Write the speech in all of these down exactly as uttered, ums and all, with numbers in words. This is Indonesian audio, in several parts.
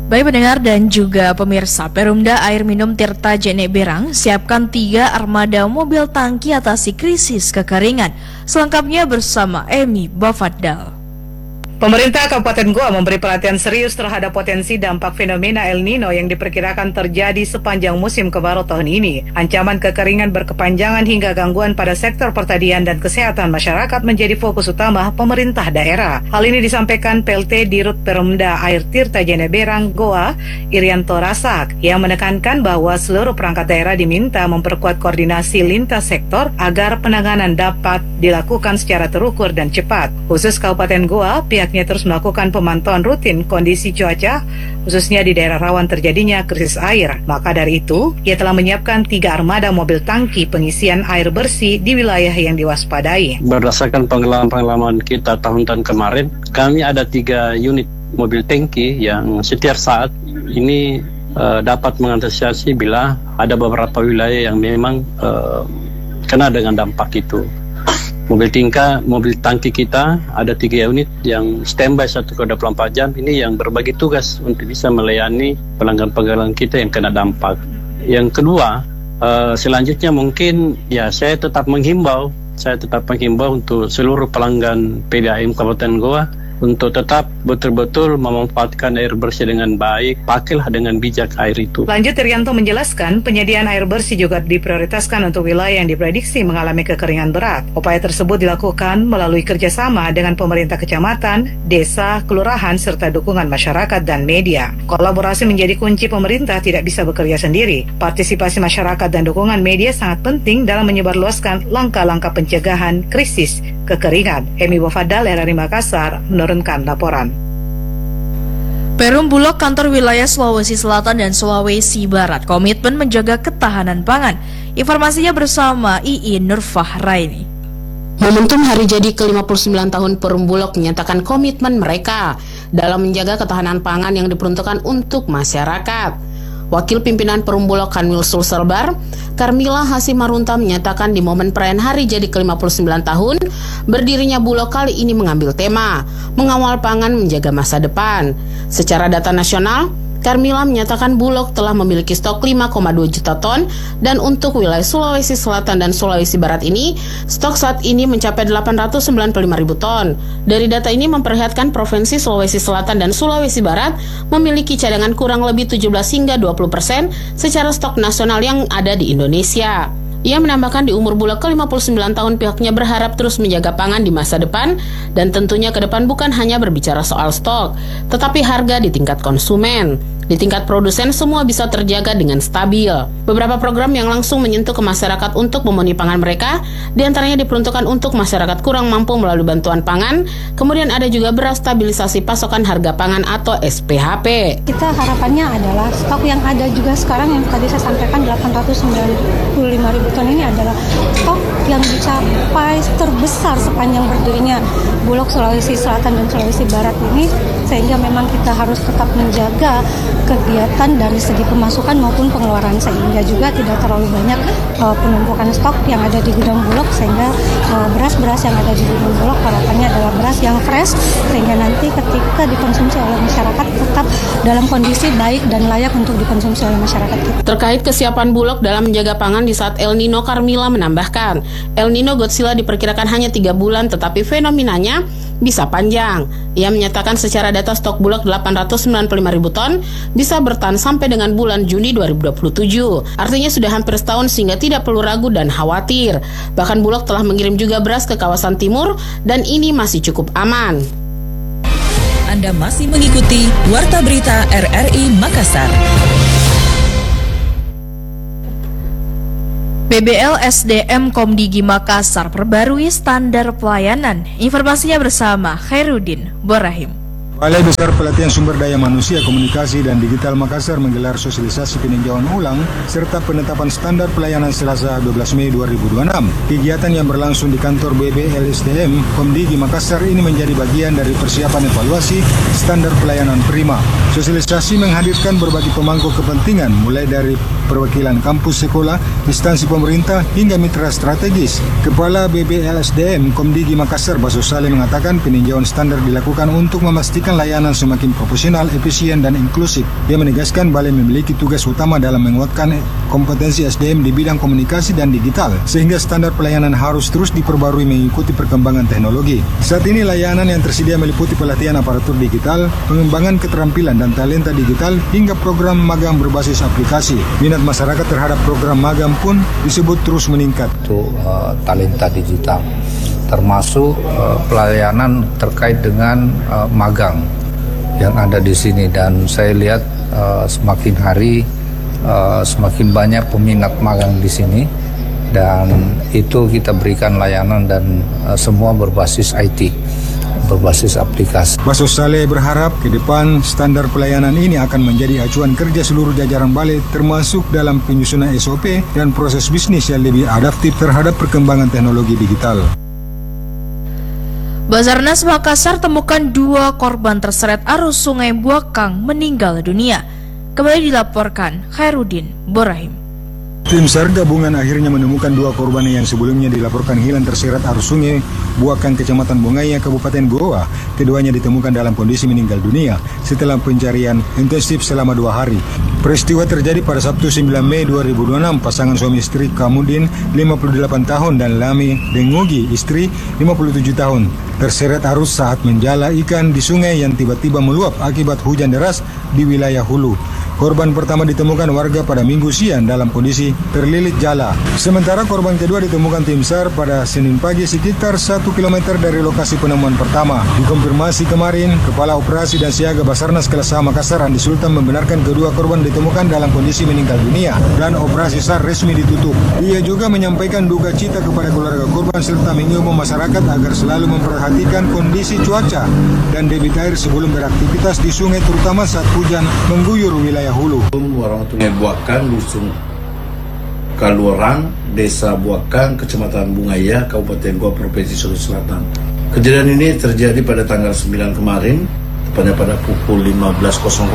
Baik pendengar dan juga pemirsa, Perumda Air Minum Tirta Jene Berang siapkan tiga armada mobil tangki atasi krisis kekeringan. Selengkapnya bersama Emi Bafaddal. Pemerintah Kabupaten Goa memberi perhatian serius terhadap potensi dampak fenomena El Nino yang diperkirakan terjadi sepanjang musim kemarau tahun ini. Ancaman kekeringan berkepanjangan hingga gangguan pada sektor pertanian dan kesehatan masyarakat menjadi fokus utama pemerintah daerah. Hal ini disampaikan P L T Dirut Perumda Air Tirta Jene Berang Goa, Irianto Rasak, yang menekankan bahwa seluruh perangkat daerah diminta memperkuat koordinasi lintas sektor agar penanganan dapat dilakukan secara terukur dan cepat. Khusus Kabupaten Goa, pihak terus melakukan pemantauan rutin kondisi cuaca, khususnya di daerah rawan terjadinya krisis air. Maka dari itu, ia telah menyiapkan tiga armada mobil tangki pengisian air bersih di wilayah yang diwaspadai. Berdasarkan pengalaman-pengalaman kita tahun-tahun kemarin, kami ada tiga unit mobil tangki yang setiap saat ini uh, dapat mengantisipasi bila ada beberapa wilayah yang memang uh, kena dengan dampak itu. Mobil tingka, mobil tangki kita ada tiga unit yang standby satu kali dua puluh empat jam, ini yang berbagi tugas untuk bisa melayani pelanggan-pelanggan kita yang kena dampak. Yang kedua, uh, selanjutnya mungkin ya saya tetap menghimbau, saya tetap menghimbau untuk seluruh pelanggan P D A M Kabupaten Goa untuk tetap betul-betul memanfaatkan air bersih dengan baik, pakailah dengan bijak air itu. Lanjut, Irianto menjelaskan penyediaan air bersih juga diprioritaskan untuk wilayah yang diprediksi mengalami kekeringan berat. Upaya tersebut dilakukan melalui kerjasama dengan pemerintah kecamatan, desa, kelurahan, serta dukungan masyarakat dan media. Kolaborasi menjadi kunci, pemerintah tidak bisa bekerja sendiri. Partisipasi masyarakat dan dukungan media sangat penting dalam menyebarluaskan langkah-langkah pencegahan krisis kekeringan. Emi Bafaddal, R R I Makassar, menurunkan laporan. Perum Bulog Kantor Wilayah Sulawesi Selatan dan Sulawesi Barat komitmen menjaga ketahanan pangan. Informasinya bersama Iin Nurfahraini. Momentum hari jadi ke lima puluh sembilan tahun Perum Bulog menyatakan komitmen mereka dalam menjaga ketahanan pangan yang diperuntukkan untuk masyarakat. Wakil Pimpinan Perum Bulog Kanwil Sulselbar, Karmila Hasim Marunta menyatakan di momen perayaan hari jadi ke lima puluh sembilan tahun, berdirinya Bulog kali ini mengambil tema, mengawal pangan menjaga masa depan. Secara data nasional, Karmila menyatakan Bulog telah memiliki stok lima koma dua juta ton dan untuk wilayah Sulawesi Selatan dan Sulawesi Barat ini, stok saat ini mencapai delapan ratus sembilan puluh lima ribu ton. Dari data ini memperlihatkan Provinsi Sulawesi Selatan dan Sulawesi Barat memiliki cadangan kurang lebih tujuh belas hingga dua puluh persen secara stok nasional yang ada di Indonesia. Ia menambahkan di umur Bulog ke lima puluh sembilan tahun pihaknya berharap terus menjaga pangan di masa depan dan tentunya ke depan bukan hanya berbicara soal stok, tetapi harga di tingkat konsumen. Di tingkat produsen semua bisa terjaga dengan stabil. Beberapa program yang langsung menyentuh ke masyarakat untuk memenuhi pangan mereka, diantaranya diperuntukkan untuk masyarakat kurang mampu melalui bantuan pangan, kemudian ada juga beras stabilisasi pasokan harga pangan atau S P H P. Kita harapannya adalah stok yang ada juga sekarang yang tadi saya sampaikan delapan ratus sembilan puluh lima ribu ton ini adalah stok yang dicapai terbesar sepanjang berdirinya Bulog Sulawesi Selatan dan Sulawesi Barat ini, sehingga memang kita harus tetap menjaga kegiatan dari segi pemasukan maupun pengeluaran, sehingga juga tidak terlalu banyak uh, penumpukan stok yang ada di gudang Bulog, sehingga uh, beras-beras yang ada di gudang Bulog harapannya adalah beras yang fresh, sehingga nanti ketika dikonsumsi oleh masyarakat tetap dalam kondisi baik dan layak untuk dikonsumsi oleh masyarakat kita. Terkait kesiapan Bulog dalam menjaga pangan di saat El Nino, Karmila menambahkan, El Nino Godzilla diperkirakan hanya tiga bulan tetapi fenomenanya bisa panjang. Ia menyatakan secara data stok Bulog delapan ratus sembilan puluh lima ribu ton bisa bertahan sampai dengan bulan Juni dua ribu dua puluh tujuh. Artinya sudah hampir setahun sehingga tidak perlu ragu dan khawatir. Bahkan Bulog telah mengirim juga beras ke kawasan timur dan ini masih cukup aman. Anda masih mengikuti Warta Berita R R I Makassar. B B L S D M Komdigi Makassar perbarui standar pelayanan. Informasinya bersama Khairuddin Borahim. Balai Besar Pelatihan Sumber Daya Manusia, Komunikasi dan Digital Makassar menggelar sosialisasi peninjauan ulang serta penetapan standar pelayanan Selasa dua belas Mei dua ribu dua puluh enam. Kegiatan yang berlangsung di kantor B B L S D M Komdigi Makassar ini menjadi bagian dari persiapan evaluasi standar pelayanan prima. Sosialisasi menghadirkan berbagai pemangku kepentingan, mulai dari perwakilan kampus sekolah, instansi pemerintah, hingga mitra strategis. Kepala B B L S D M Komdigi Makassar, Baso Saleh, mengatakan peninjauan standar dilakukan untuk memastikan memastikan layanan semakin profesional, efisien, dan inklusif. Dia menegaskan balai memiliki tugas utama dalam menguatkan kompetensi S D M di bidang komunikasi dan digital, sehingga standar pelayanan harus terus diperbarui mengikuti perkembangan teknologi. Saat ini layanan yang tersedia meliputi pelatihan aparatur digital, pengembangan keterampilan dan talenta digital, hingga program magang berbasis aplikasi. Minat masyarakat terhadap program magang pun disebut terus meningkat. Untuk uh, talenta digital, termasuk uh, pelayanan terkait dengan uh, magang yang ada di sini, dan saya lihat uh, semakin hari uh, semakin banyak peminat magang di sini, dan itu kita berikan layanan dan uh, semua berbasis I T, berbasis aplikasi. Basos Saleh berharap ke depan standar pelayanan ini akan menjadi acuan kerja seluruh jajaran balai, termasuk dalam penyusunan S O P dan proses bisnis yang lebih adaptif terhadap perkembangan teknologi digital. Basarnas Makassar temukan dua korban terseret arus Sungai Buakang meninggal dunia. Kembali dilaporkan Khairuddin Borahim. Tim SAR gabungan akhirnya menemukan dua korban yang sebelumnya dilaporkan hilang terseret arus Sungai Buakang, Kecamatan Bungaya, Kabupaten Goa. Keduanya ditemukan dalam kondisi meninggal dunia setelah pencarian intensif selama dua hari. Peristiwa terjadi pada Sabtu sembilan Mei dua ribu dua puluh enam. Pasangan suami istri Kamudin lima puluh delapan tahun dan Lami Dengogi istri lima puluh tujuh tahun terseret arus saat menjala ikan di sungai yang tiba-tiba meluap akibat hujan deras di wilayah hulu. Korban pertama ditemukan warga pada Minggu siang dalam kondisi terlilit jala. Sementara korban kedua ditemukan tim SAR pada Senin pagi sekitar satu kilometer dari lokasi penemuan pertama. Dikonfirmasi kemarin, Kepala Operasi dan Siaga Basarnas Kelas A Makassar Andi Sultan membenarkan kedua korban ditemukan dalam kondisi meninggal dunia dan operasi SAR resmi ditutup. Ia juga menyampaikan duka cita kepada keluarga korban serta mengimbau masyarakat agar selalu memperhatikan kondisi cuaca dan debit air sebelum beraktivitas di sungai, terutama saat hujan mengguyur wilayah hulu. Orang Sungai Buakang, Dusun Kaluarang, Desa Buakang, Kecamatan Bungaya, Kabupaten Goa, Provinsi Sulawesi Selatan. Kejadian ini terjadi pada tanggal sembilan kemarin, tepatnya pada pukul lima belas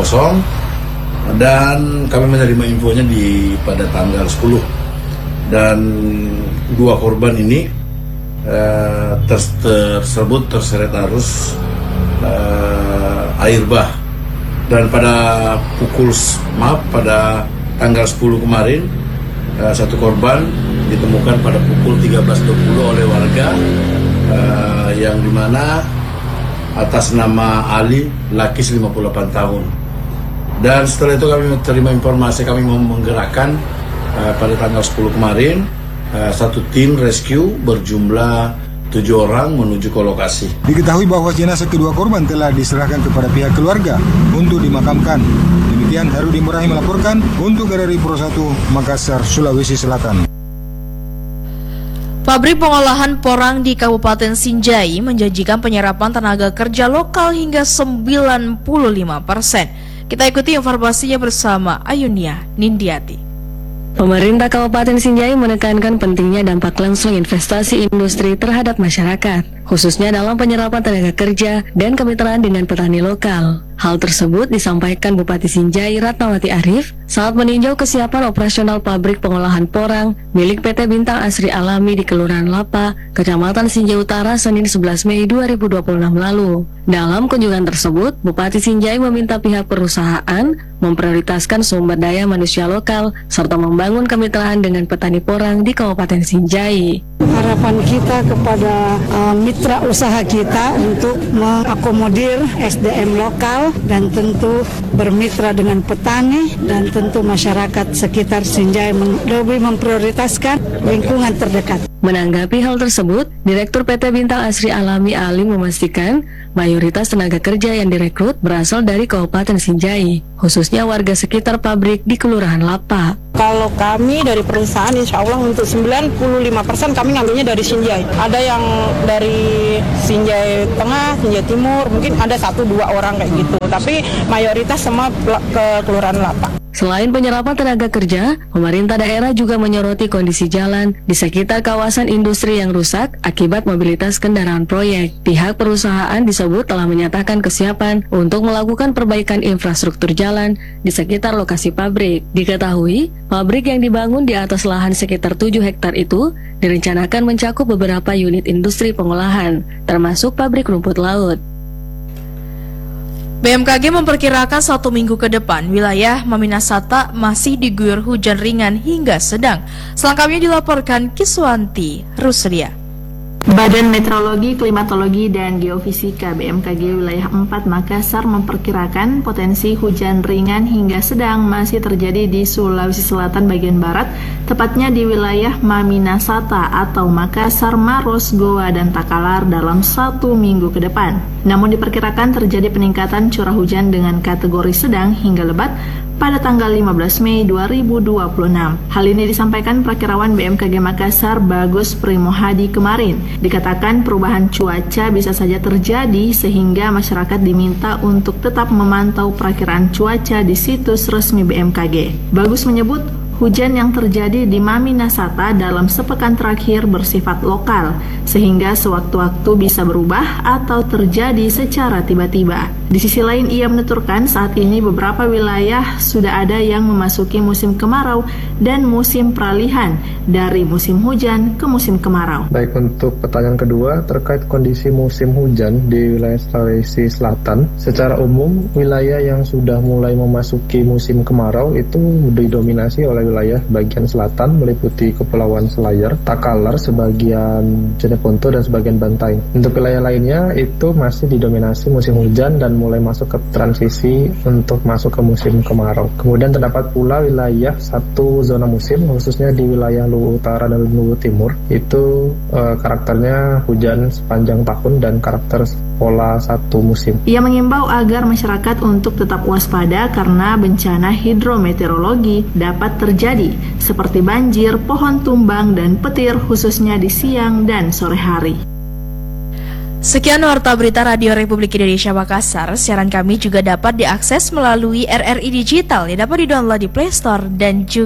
dan kami menerima infonya di pada tanggal sepuluh. Dan dua korban ini uh, ter tersebut terseret arus uh, air bah. Dan pada pukul maaf pada tanggal sepuluh kemarin uh, satu korban ditemukan pada pukul tiga belas dua puluh oleh warga uh, yang dimana atas nama Ali Lakis lima puluh delapan tahun. Dan setelah itu kami menerima informasi, kami mau menggerakkan uh, pada tanggal sepuluh kemarin uh, satu tim rescue berjumlah tujuh orang menuju ke lokasi. Diketahui bahwa jenazah kedua korban telah diserahkan kepada pihak keluarga untuk dimakamkan. Demikian Khairuddin Borahim melaporkan untuk R R I Pro satu Makassar, Sulawesi Selatan. Pabrik pengolahan porang di Kabupaten Sinjai menjanjikan penyerapan tenaga kerja lokal hingga sembilan puluh lima persen. Kita ikuti informasinya bersama Ayunia Nindiati. Pemerintah Kabupaten Sinjai menekankan pentingnya dampak langsung investasi industri terhadap masyarakat, khususnya dalam penyerapan tenaga kerja dan kemitraan dengan petani lokal. Hal tersebut disampaikan Bupati Sinjai Ratnawati Arif saat meninjau kesiapan operasional pabrik pengolahan porang milik P T Bintang Asri Alami di Kelurahan Lapa, Kecamatan Sinjai Utara, Senin sebelas Mei dua ribu dua puluh enam lalu. Dalam kunjungan tersebut, Bupati Sinjai meminta pihak perusahaan memprioritaskan sumber daya manusia lokal serta membangun kemitraan dengan petani porang di Kabupaten Sinjai. Harapan kita kepada uh, mitra usaha kita untuk mengakomodir S D M lokal dan tentu bermitra dengan petani dan tentu masyarakat sekitar Sinjai men- lebih memprioritaskan lingkungan terdekat. Menanggapi hal tersebut, Direktur P T Bintang Asri Alami Ali memastikan mayoritas tenaga kerja yang direkrut berasal dari Kabupaten Sinjai, khususnya warga sekitar pabrik di Kelurahan Lapa. Kalau kami dari perusahaan, insya Allah untuk sembilan puluh lima persen kami ngambilnya dari Sinjai. Ada yang dari Sinjai Tengah, Sinjai Timur, mungkin ada satu dua orang kayak gitu. Tapi mayoritas semua ke Kelurahan Lapa. Selain penyerapan tenaga kerja, pemerintah daerah juga menyoroti kondisi jalan di sekitar kawasan industri yang rusak akibat mobilitas kendaraan proyek. Pihak perusahaan disebut telah menyatakan kesiapan untuk melakukan perbaikan infrastruktur jalan di sekitar lokasi pabrik. Diketahui, pabrik yang dibangun di atas lahan sekitar tujuh hektar itu direncanakan mencakup beberapa unit industri pengolahan, termasuk pabrik rumput laut. B M K G memperkirakan satu minggu ke depan wilayah Maminasata masih diguyur hujan ringan hingga sedang. Selengkapnya dilaporkan Kiswanti Ruslia. Badan Meteorologi, Klimatologi, dan Geofisika B M K G wilayah empat Makassar memperkirakan potensi hujan ringan hingga sedang masih terjadi di Sulawesi Selatan bagian barat, tepatnya di wilayah Maminasata atau Makassar, Maros, Goa, dan Takalar dalam satu minggu ke depan. Namun diperkirakan terjadi peningkatan curah hujan dengan kategori sedang hingga lebat pada tanggal lima belas Mei dua ribu dua puluh enam. Hal ini disampaikan Prakirawan B M K G Makassar Bagus Primohadi kemarin. Dikatakan perubahan cuaca bisa saja terjadi sehingga masyarakat diminta untuk tetap memantau perakiraan cuaca di situs resmi B M K G. Bagus menyebut hujan yang terjadi di Maminasata dalam sepekan terakhir bersifat lokal, sehingga sewaktu-waktu bisa berubah atau terjadi secara tiba-tiba. Di sisi lain, ia menuturkan saat ini beberapa wilayah sudah ada yang memasuki musim kemarau dan musim peralihan dari musim hujan ke musim kemarau. Baik, untuk pertanyaan kedua terkait kondisi musim hujan di wilayah Sulawesi Selatan, secara umum wilayah yang sudah mulai memasuki musim kemarau itu didominasi oleh wilayah bagian selatan meliputi Kepulauan Selayar, Takalar, sebagian Jeneponto, dan sebagian Bantaing. Untuk wilayah lainnya itu masih didominasi musim hujan dan mulai masuk ke transisi untuk masuk ke musim kemarau. Kemudian terdapat pula wilayah satu zona musim, khususnya di wilayah Luwu Utara dan Luwu Timur. Itu e, karakternya hujan sepanjang tahun dan karakter pola satu musim. Ia mengimbau agar masyarakat untuk tetap waspada karena bencana hidrometeorologi dapat terjadi seperti banjir, pohon tumbang, dan petir khususnya di siang dan sore hari. Sekian Warta Berita Radio Republik Indonesia Makassar. Siaran kami juga dapat diakses melalui R R I Digital yang dapat didownload di Play Store dan juga